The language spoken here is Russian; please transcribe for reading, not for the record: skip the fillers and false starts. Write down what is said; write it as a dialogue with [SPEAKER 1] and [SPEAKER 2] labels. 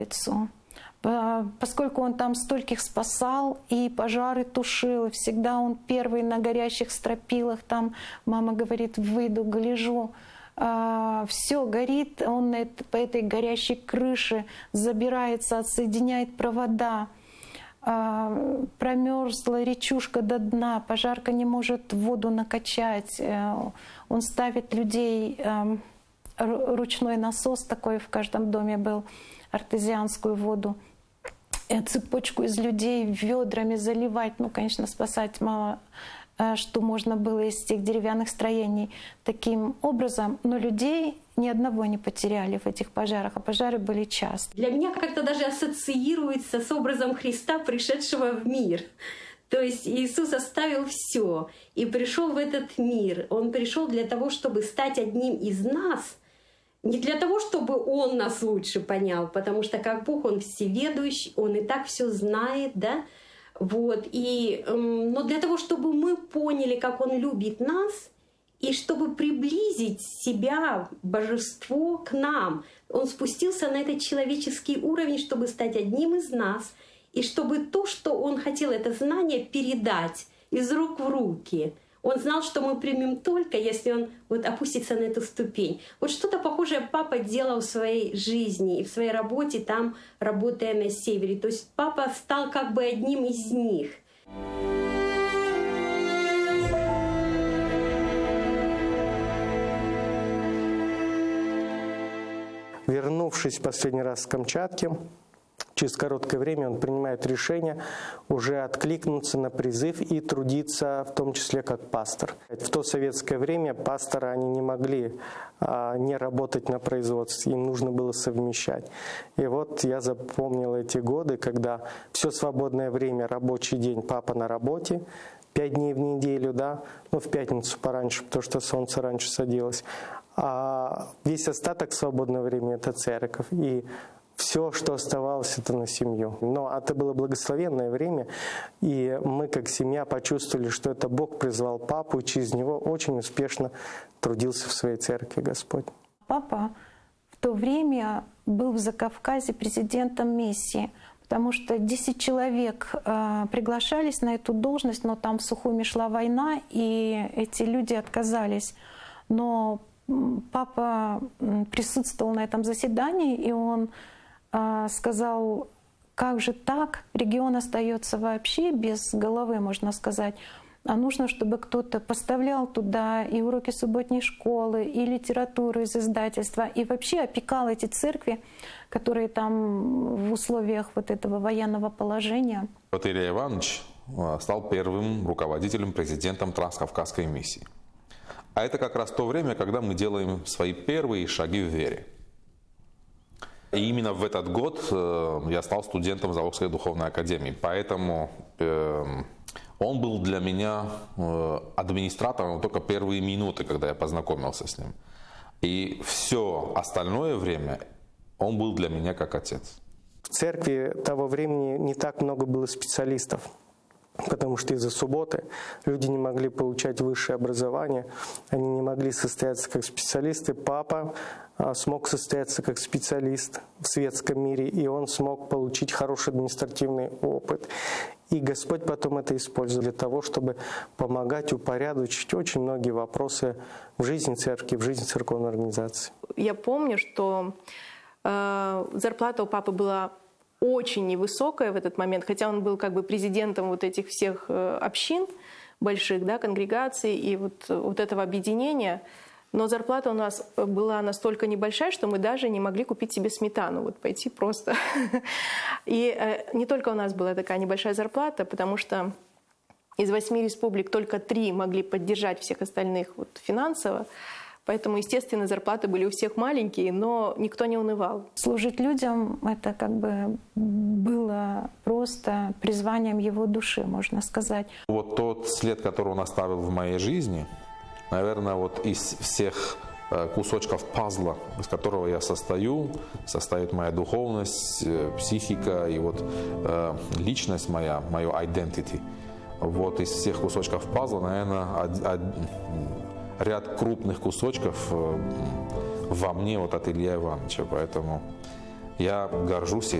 [SPEAKER 1] Поскольку он там стольких спасал и пожары тушил, и всегда он первый на горящих стропилах, там мама говорит, выйду, гляжу, все горит, он по этой горящей крыше забирается, отсоединяет провода, промерзла речушка до дна, пожарка не может воду накачать, он ставит людей, ручной насос такой в каждом доме был, артезианскую воду, цепочку из людей ведрами заливать, ну, конечно, спасать мало что можно было из тех деревянных строений таким образом, но людей ни одного не потеряли в этих пожарах, а пожары были часто.
[SPEAKER 2] Для меня как-то даже ассоциируется с образом Христа, пришедшего в мир. То есть Иисус оставил все и пришел в этот мир. Он пришел для того, чтобы стать одним из нас, не для того, чтобы Он нас лучше понял, потому что как Бог, Он всеведущий, Он и так все знает, да? Вот. Но для того, чтобы мы поняли, как Он любит нас, и чтобы приблизить себя, божество, к нам, Он спустился на этот человеческий уровень, чтобы стать одним из нас, и чтобы то, что Он хотел, это знание передать из рук в руки. Он знал, что мы примем только, если Он вот опустится на эту ступень. Вот что-то похожее папа делал в своей жизни и в своей работе, там, работая на севере. То есть папа стал как бы одним из них.
[SPEAKER 3] Вернувшись в последний раз с Камчатки, через короткое время он принимает решение уже откликнуться на призыв и трудиться, в том числе как пастор. В то советское время пасторы они не могли не работать на производстве, им нужно было совмещать. И вот я запомнил эти годы, когда все свободное время, рабочий день, папа на работе, 5 дней в неделю, да, ну в пятницу пораньше, потому что солнце раньше садилось, а весь остаток свободного времени — это церковь. И все, что оставалось, это на семью. Но это было благословенное время, и мы, как семья, почувствовали, что это Бог призвал папу, и через него очень успешно трудился в своей церкви Господь.
[SPEAKER 1] Папа в то время был в Закавказье президентом миссии, потому что 10 человек приглашались на эту должность, но там в Сухуми шла война, и эти люди отказались. Но папа присутствовал на этом заседании, и он сказал, как же так, регион остается вообще без головы, можно сказать, а нужно, чтобы кто-то поставлял туда и уроки субботней школы, и литературу из издательства, и вообще опекал эти церкви, которые там в условиях вот этого военного положения.
[SPEAKER 4] Вот Илья Иванович стал первым руководителем, президентом Транскавказской миссии. А это как раз то время, когда мы делаем свои первые шаги в вере. И именно в этот год я стал студентом Залогской духовной академии. Поэтому он был для меня администратором только первые минуты, когда я познакомился с ним. И все остальное время он был для меня как отец.
[SPEAKER 3] В церкви того времени не так много было специалистов, потому что из-за субботы люди не могли получать высшее образование, они не могли состояться как специалисты. Папа смог состояться как специалист в светском мире, и он смог получить хороший административный опыт. И Господь потом это использовал для того, чтобы помогать упорядочить очень многие вопросы в жизни церкви, в жизни церковной организации.
[SPEAKER 5] Я помню, что зарплата у папы была очень невысокая в этот момент, хотя он был как бы президентом вот этих всех общин больших, да, конгрегаций и вот этого объединения. Но зарплата у нас была настолько небольшая, что мы даже не могли купить себе сметану, вот пойти просто. И не только у нас была такая небольшая зарплата, потому что из 8 республик только 3 могли поддержать всех остальных вот финансово. Поэтому, естественно, зарплаты были у всех маленькие, но никто не унывал.
[SPEAKER 1] Служить людям — это как бы было просто призванием его души, можно сказать.
[SPEAKER 4] Вот тот след, который он оставил в моей жизни, наверное, вот из всех кусочков пазла, из которого я состою, состоит моя духовность, психика и вот личность моя, мое identity. Вот из всех кусочков пазла, наверное, ряд крупных кусочков во мне вот от Ильи Ивановича. Поэтому Я горжусь